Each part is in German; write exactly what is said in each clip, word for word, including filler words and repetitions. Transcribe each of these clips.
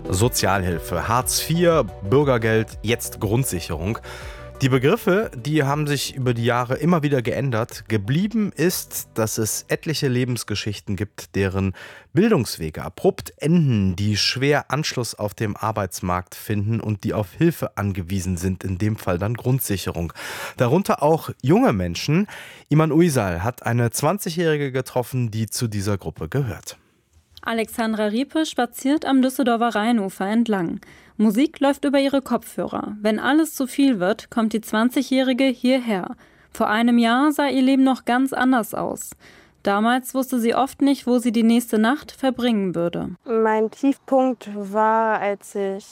Sozialhilfe, Hartz vier, Bürgergeld, jetzt Grundsicherung. Die Begriffe, die haben sich über die Jahre immer wieder geändert. Geblieben ist, dass es etliche Lebensgeschichten gibt, deren Bildungswege abrupt enden, die schwer Anschluss auf dem Arbeitsmarkt finden und die auf Hilfe angewiesen sind, in dem Fall dann Grundsicherung. Darunter auch junge Menschen. Iman Uysal hat eine zwanzigjährige getroffen, die zu dieser Gruppe gehört. Alexandra Riepe spaziert am Düsseldorfer Rheinufer entlang. Musik läuft über ihre Kopfhörer. Wenn alles zu viel wird, kommt die zwanzigjährige hierher. Vor einem Jahr sah ihr Leben noch ganz anders aus. Damals wusste sie oft nicht, wo sie die nächste Nacht verbringen würde. Mein Tiefpunkt war, als ich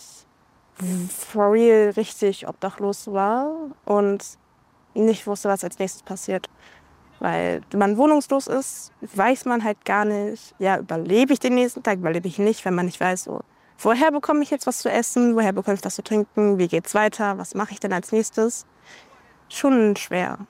for real richtig obdachlos war und nicht wusste, was als nächstes passiert. Weil wenn man wohnungslos ist, weiß man halt gar nicht, ja, überlebe ich den nächsten Tag, überlebe ich nicht, wenn man nicht weiß, so, woher bekomme ich jetzt was zu essen, woher bekomme ich was zu trinken, wie geht's weiter, was mache ich denn als nächstes? Schon schwer.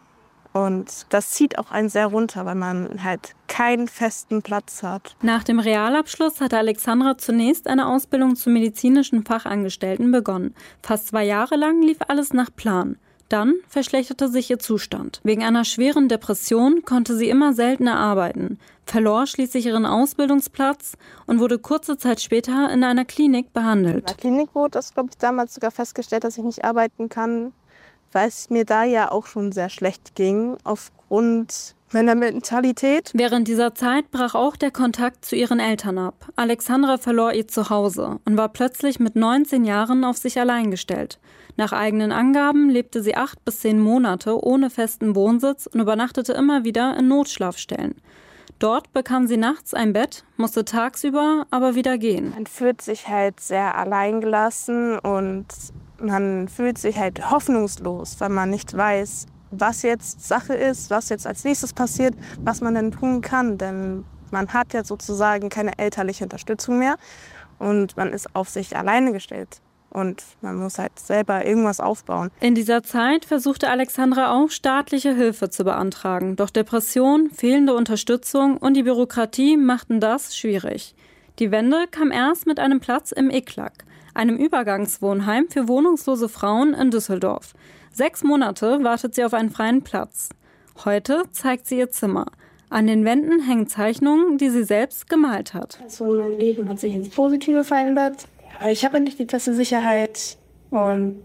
Und das zieht auch einen sehr runter, weil man halt keinen festen Platz hat. Nach dem Realabschluss hatte Alexandra zunächst eine Ausbildung zum medizinischen Fachangestellten begonnen. Fast zwei Jahre lang lief alles nach Plan. Dann verschlechterte sich ihr Zustand. Wegen einer schweren Depression konnte sie immer seltener arbeiten, verlor schließlich ihren Ausbildungsplatz und wurde kurze Zeit später in einer Klinik behandelt. In der Klinik wurde das, glaube ich, damals sogar festgestellt, dass ich nicht arbeiten kann, weil es mir da ja auch schon sehr schlecht ging, aufgrund meiner Mentalität. Während dieser Zeit brach auch der Kontakt zu ihren Eltern ab. Alexandra verlor ihr Zuhause und war plötzlich mit neunzehn Jahren auf sich allein gestellt. Nach eigenen Angaben lebte sie acht bis zehn Monate ohne festen Wohnsitz und übernachtete immer wieder in Notschlafstellen. Dort bekam sie nachts ein Bett, musste tagsüber aber wieder gehen. Man fühlt sich halt sehr alleingelassen und man fühlt sich halt hoffnungslos, weil man nicht weiß, was jetzt Sache ist, was jetzt als nächstes passiert, was man denn tun kann. Denn man hat ja sozusagen keine elterliche Unterstützung mehr und man ist auf sich alleine gestellt. Und man muss halt selber irgendwas aufbauen. In dieser Zeit versuchte Alexandra auch staatliche Hilfe zu beantragen. Doch Depression, fehlende Unterstützung und die Bürokratie machten das schwierig. Die Wende kam erst mit einem Platz im I K L A K, einem Übergangswohnheim für wohnungslose Frauen in Düsseldorf. Sechs Monate wartet sie auf einen freien Platz. Heute zeigt sie ihr Zimmer. An den Wänden hängen Zeichnungen, die sie selbst gemalt hat. Also mein Leben hat sich ins Positive verändert. Ich habe nicht die beste Sicherheit und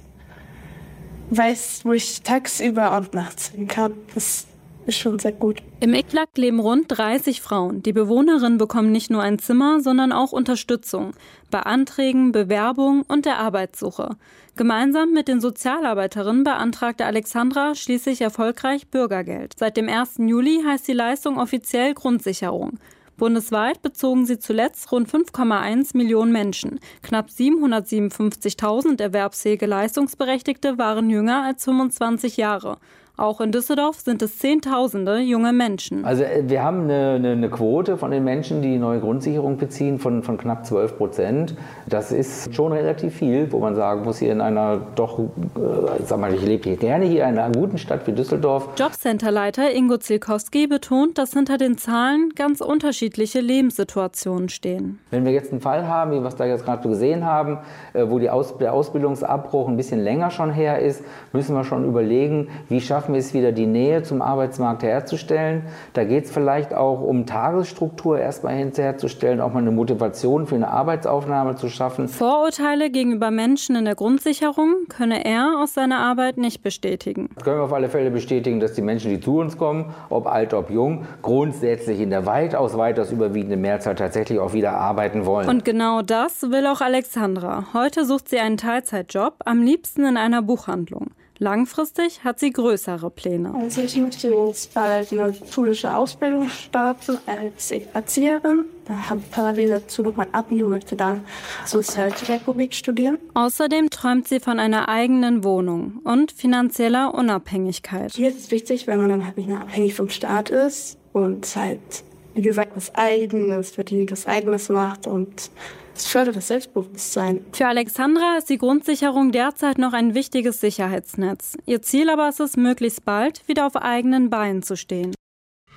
weiß, wo ich tagsüber und nachts hin kann. Das ist schon sehr gut. Im I K L A K leben rund dreißig Frauen. Die Bewohnerinnen bekommen nicht nur ein Zimmer, sondern auch Unterstützung bei Anträgen, Bewerbung und der Arbeitssuche. Gemeinsam mit den Sozialarbeiterinnen beantragte Alexandra schließlich erfolgreich Bürgergeld. Seit dem ersten Juli heißt die Leistung offiziell Grundsicherung. Bundesweit bezogen sie zuletzt rund fünf Komma eins Millionen Menschen. Knapp siebenhundertsiebenundfünfzigtausend erwerbsfähige Leistungsberechtigte waren jünger als fünfundzwanzig Jahre. Auch in Düsseldorf sind es Zehntausende junge Menschen. Also wir haben eine, eine, eine Quote von den Menschen, die neue Grundsicherung beziehen, von, von knapp zwölf Prozent. Das ist schon relativ viel, wo man sagen muss, hier in einer doch, äh, sag mal, ich lebe hier gerne hier in einer guten Stadt wie Düsseldorf. Jobcenterleiter Ingo Zielkowski betont, dass hinter den Zahlen ganz unterschiedliche Lebenssituationen stehen. Wenn wir jetzt einen Fall haben, wie wir es da jetzt gerade gesehen haben, äh, wo die Aus, der Ausbildungsabbruch ein bisschen länger schon her ist, müssen wir schon überlegen, wie schaffen wir es wieder, die Nähe zum Arbeitsmarkt herzustellen. Da geht es vielleicht auch um Tagesstruktur erstmal herzustellen, auch mal eine Motivation für eine Arbeitsaufnahme zu schaffen. Vorurteile gegenüber Menschen in der Grundsicherung könne er aus seiner Arbeit nicht bestätigen. Das können wir auf alle Fälle bestätigen, dass die Menschen, die zu uns kommen, ob alt, ob jung, grundsätzlich in der weitaus, weitaus überwiegenden Mehrzahl tatsächlich auch wieder arbeiten wollen. Und genau das will auch Alexandra. Heute sucht sie einen Teilzeitjob, am liebsten in einer Buchhandlung. Langfristig hat sie größere Pläne. Also ich möchte jetzt bald eine schulische Ausbildung starten als Erzieherin. Da habe ich parallel dazu noch mein Abi und möchte dann Sozialpädagogik studieren. Außerdem träumt sie von einer eigenen Wohnung und finanzieller Unabhängigkeit. Hier ist es wichtig, wenn man dann halt nicht mehr abhängig vom Staat ist und halt, wie gesagt, was Eigenes, verdient was Eigenes macht und es fördert das Selbstbewusstsein. Für Alexandra ist die Grundsicherung derzeit noch ein wichtiges Sicherheitsnetz. Ihr Ziel aber ist es, möglichst bald wieder auf eigenen Beinen zu stehen.